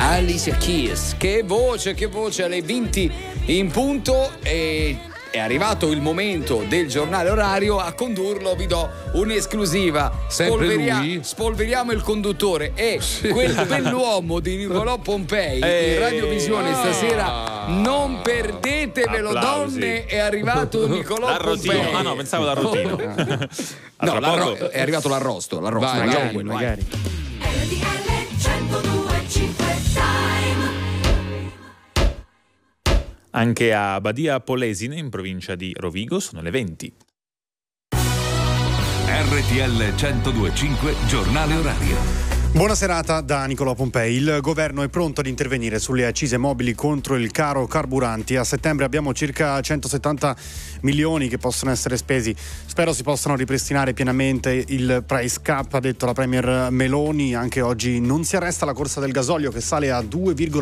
Alicia Keys. Che voce alle 20 in punto. E è arrivato il momento del giornale orario. A condurlo vi do un'esclusiva. Spolveriamo il conduttore. E quel bell'uomo di Nicolò Pompei in radiovisione stasera. Non perdetevelo. Applausi. Donne, è arrivato Nicolò Pompei. Ah no, pensavo l'arrotino. No, è arrivato l'arrosto. Magari. Anche a Badia Polesine, in provincia di Rovigo, sono le 20. RTL 102.5 giornale orario. Buona serata da Nicolò Pompei. Il governo è pronto ad intervenire sulle accise mobili contro il caro carburanti. A settembre abbiamo circa 170 milioni che possono essere spesi. Spero si possano ripristinare pienamente il price cap, ha detto la premier Meloni. Anche oggi non si arresta la corsa del gasolio che sale a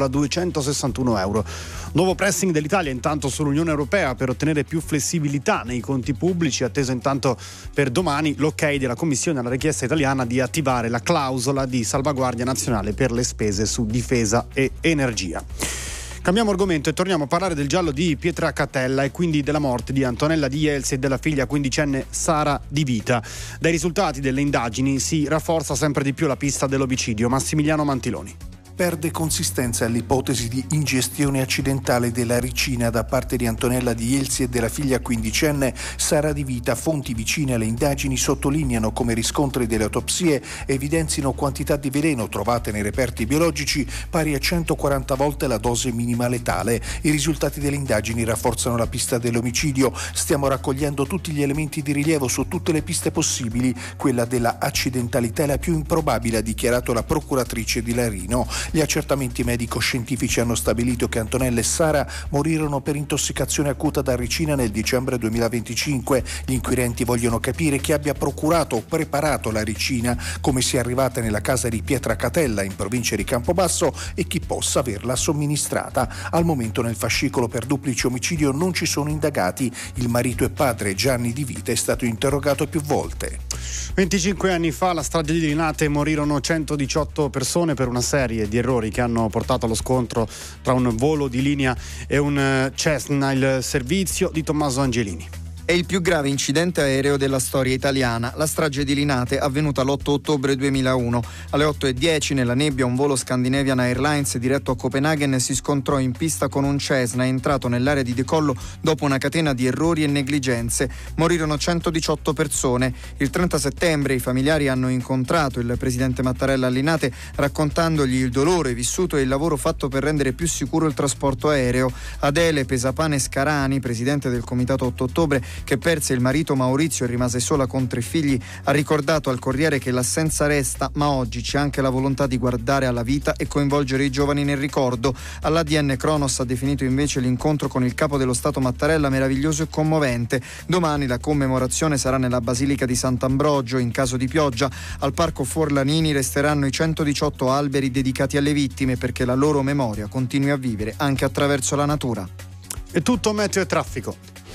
2,261 euro. Nuovo pressing dell'Italia intanto sull'Unione Europea per ottenere più flessibilità nei conti pubblici, atteso intanto per domani l'ok della Commissione alla richiesta italiana di attivare la clausola di salvaguardia nazionale per le spese su difesa e energia. Cambiamo argomento e torniamo a parlare del giallo di Pietracatella e quindi della morte di Antonella Di Jelsi e della figlia quindicenne Sara Di Vita. Dai risultati delle indagini si rafforza sempre di più la pista dell'omicidio. Massimiliano Mantiloni. Perde consistenza l'ipotesi di ingestione accidentale della ricina da parte di Antonella Di Jelsi e della figlia quindicenne Sara Di Vita. Fonti vicine alle indagini sottolineano come riscontri delle autopsie evidenzino quantità di veleno trovate nei reperti biologici pari a 140 volte la dose minima letale. I risultati delle indagini rafforzano la pista dell'omicidio. Stiamo raccogliendo tutti gli elementi di rilievo su tutte le piste possibili. Quella della accidentalità è la più improbabile, ha dichiarato la procuratrice di Larino. Gli accertamenti medico-scientifici hanno stabilito che Antonella e Sara morirono per intossicazione acuta da ricina nel dicembre 2025. Gli inquirenti vogliono capire chi abbia procurato o preparato la ricina, come sia arrivata nella casa di Pietracatella in provincia di Campobasso e chi possa averla somministrata. Al momento nel fascicolo per duplice omicidio non ci sono indagati. Il marito e padre Gianni Di Vita è stato interrogato più volte. 25 anni fa alla strage di Linate morirono 118 persone per una serie di errori che hanno portato allo scontro tra un volo di linea e un Cessna, il servizio di Tommaso Angelini. È il più grave incidente aereo della storia italiana. La strage di Linate, avvenuta l'8 ottobre 2001. Alle 8:10 nella nebbia un volo Scandinavian Airlines diretto a Copenaghen si scontrò in pista con un Cessna entrato nell'area di decollo dopo una catena di errori e negligenze. Morirono 118 persone. Il 30 settembre i familiari hanno incontrato il presidente Mattarella a Linate raccontandogli il dolore vissuto e il lavoro fatto per rendere più sicuro il trasporto aereo. Adele Pesapane Scarani, presidente del comitato 8 ottobre, che perse il marito Maurizio e rimase sola con 3 figli, ha ricordato al Corriere che l'assenza resta, ma oggi c'è anche la volontà di guardare alla vita e coinvolgere i giovani nel ricordo. All'ADN Cronos ha definito invece l'incontro con il capo dello Stato Mattarella meraviglioso e commovente. Domani la commemorazione sarà nella Basilica di Sant'Ambrogio. In caso di pioggia, al Parco Forlanini resteranno i 118 alberi dedicati alle vittime perché la loro memoria continui a vivere anche attraverso la natura. È tutto meteo e traffico.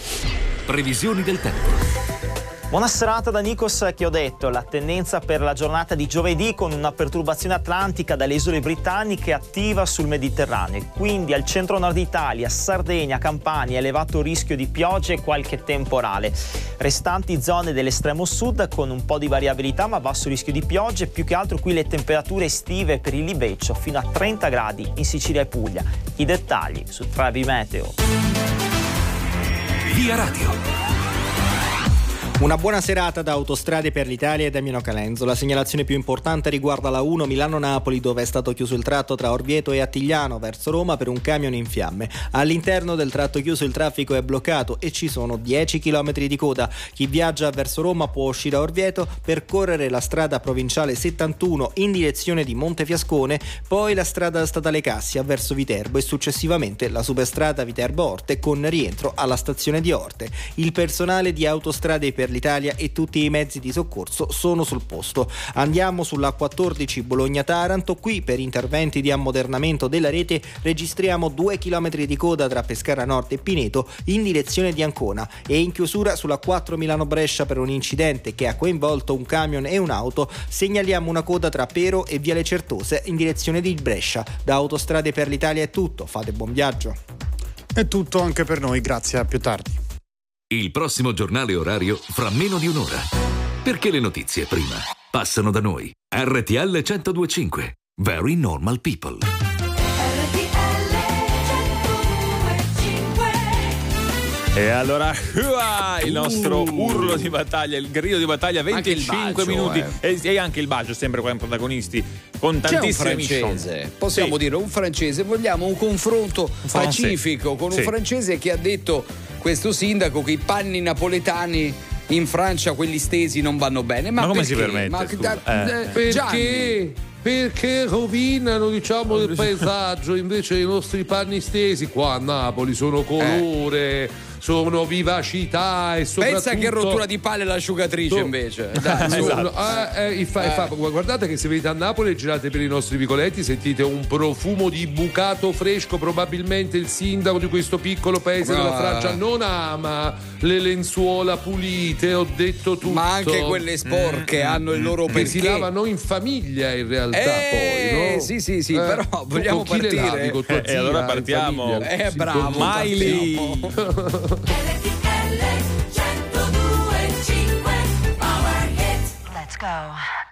Previsioni del tempo. Buona serata da Nikos Chiodetto. La tendenza per la giornata di giovedì con una perturbazione atlantica dalle isole britanniche attiva sul Mediterraneo. Quindi al centro-nord Italia, Sardegna, Campania, elevato rischio di piogge e qualche temporale. Restanti zone dell'estremo sud con un po' di variabilità ma basso rischio di piogge. Più che altro qui le temperature estive per il Libeccio fino a 30 gradi in Sicilia e Puglia. I dettagli su Travi Meteo. Via Radio. Una buona serata da Autostrade per l'Italia e da Mino Calenzo. La segnalazione più importante riguarda la 1 Milano-Napoli, dove è stato chiuso il tratto tra Orvieto e Attigliano verso Roma per un camion in fiamme. All'interno del tratto chiuso il traffico è bloccato e ci sono 10 km di coda. Chi viaggia verso Roma può uscire a Orvieto, percorrere la strada provinciale 71 in direzione di Montefiascone, poi la strada statale Cassia verso Viterbo e successivamente la superstrada Viterbo-Orte con rientro alla stazione di Orte. Il personale di Autostrade per per l'Italia e tutti i mezzi di soccorso sono sul posto. Andiamo sulla 14 Bologna-Taranto. Qui per interventi di ammodernamento della rete registriamo 2 chilometri di coda tra Pescara Nord e Pineto in direzione di Ancona, e in chiusura sulla 4 Milano-Brescia per un incidente che ha coinvolto un camion e un'auto segnaliamo una coda tra Pero e Viale Certose in direzione di Brescia. Da Autostrade per l'Italia è tutto, fate buon viaggio. È tutto anche per noi, grazie, a più tardi. Il prossimo giornale orario fra meno di un'ora. Perché le notizie prima passano da noi. RTL 102.5. Very normal people. E allora il nostro urlo di battaglia, il grido di battaglia, 25 bacio, minuti e anche il bacio, sempre come protagonisti, con c'è un tantissimi francese, possiamo dire un francese, vogliamo un confronto pacifico con un francese che ha detto, questo sindaco, che i panni napoletani in Francia, quelli stesi, non vanno bene. Ma come perché? si permette? Perché rovinano, diciamo, il paesaggio. Invece i nostri panni stesi qua a Napoli sono colore, sono vivacità e soprattutto... Pensa che rottura di palle l'asciugatrice invece. Dai, esatto. Guardate che se venite a Napoli e girate per i nostri vicoletti sentite un profumo di bucato fresco. Probabilmente il sindaco di questo piccolo paese della Francia non ama le lenzuola pulite, ho detto tutto. Ma anche quelle sporche hanno il loro perché. Si lavano in famiglia in realtà poi, no? Sì, però vogliamo con chi le partire? lavi? Con tua zia, allora partiamo. Bravo, Miley. Let's go.